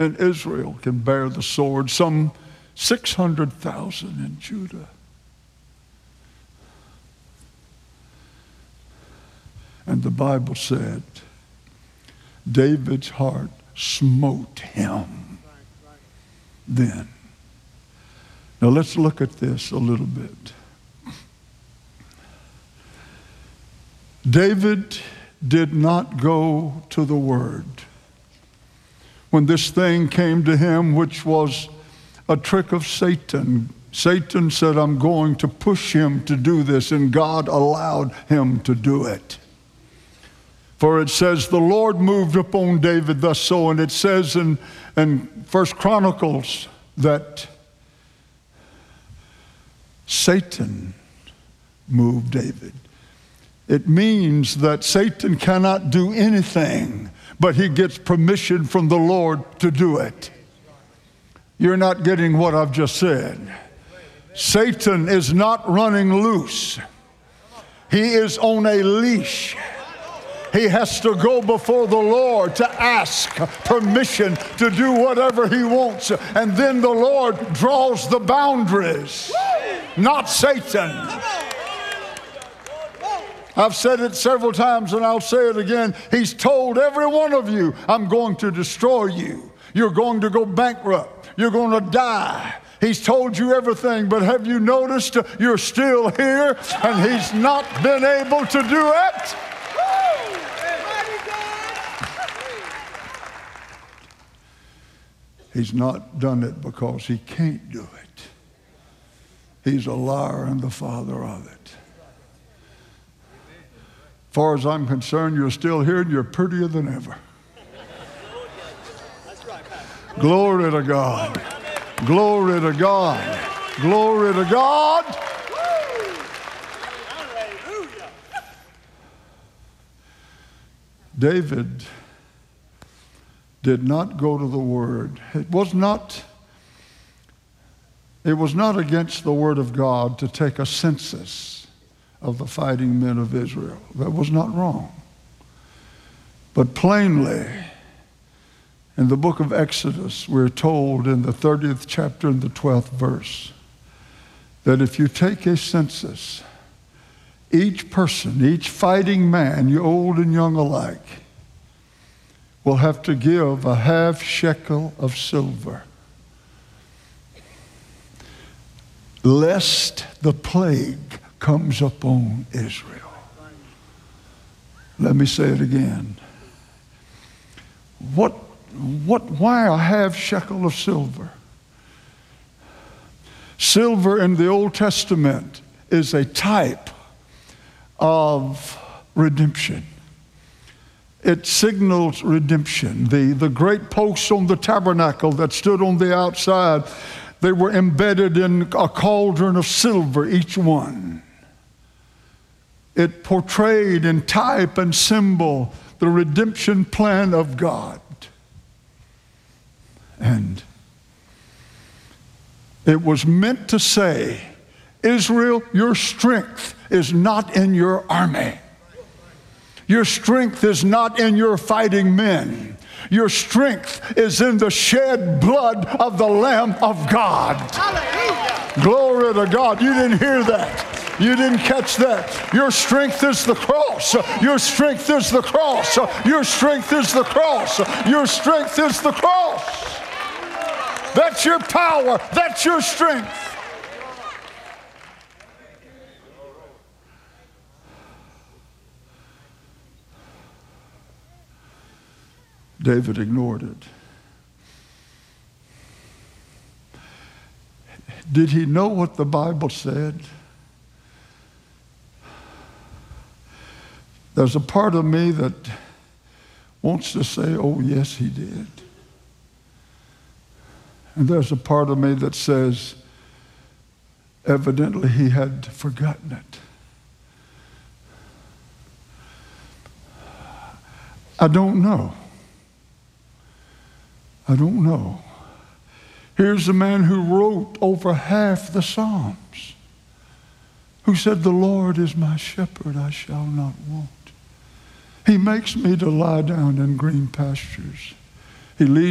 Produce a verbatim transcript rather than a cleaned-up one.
in Israel can bear the sword, some six hundred thousand in Judah. And the Bible said, David's heart smote him then. Now let's look at this a little bit. David did not go to the Word when this thing came to him, which was a trick of Satan. Satan said, I'm going to push him to do this, and God allowed him to do it. For it says, the Lord moved upon David thus so, and it says in, in First Chronicles that Satan moved David. It means that Satan cannot do anything, but he gets permission from the Lord to do it. You're not getting what I've just said. Satan is not running loose. He is on a leash. He has to go before the Lord to ask permission to do whatever he wants. And then the Lord draws the boundaries, not Satan. I've said it several times and I'll say it again. He's told every one of you, I'm going to destroy you. You're going to go bankrupt. You're going to die. He's told you everything, but have you noticed you're still here and he's not been able to do it? He's not done it because he can't do it. He's a liar and the father of it. As far as I'm concerned, you're still here and you're prettier than ever. Glory to God. Glory to God. Glory to God. David did not go to the Word. It was not, it was not against the Word of God to take a census of the fighting men of Israel. That was not wrong. But plainly, in the book of Exodus, we're told in the thirtieth chapter and the twelfth verse that if you take a census, each person, each fighting man, you old and young alike, will have to give a half shekel of silver, lest the plague comes upon Israel. Let me say it again. What, what, why a half shekel of silver? Silver in the Old Testament is a type of redemption. It signals redemption. The, the great posts on the tabernacle that stood on the outside, they were embedded in a cauldron of silver, each one. It portrayed in type and symbol the redemption plan of God. And it was meant to say, Israel, your strength is not in your army. Your strength is not in your fighting men. Your strength is in the shed blood of the Lamb of God. Hallelujah. Glory to God. You didn't hear that. You didn't catch that. Your strength is the cross. Your strength is the cross. Your strength is the cross. Your strength is the cross. That's your power. That's your strength. David ignored it. Did he know what the Bible said? There's a part of me that wants to say, oh, yes, he did. And there's a part of me that says, evidently he had forgotten it. I don't know. I don't know. Here's a man who wrote over half the Psalms, who said, the Lord is my shepherd, I shall not want. He makes me to lie down in green pastures. He leads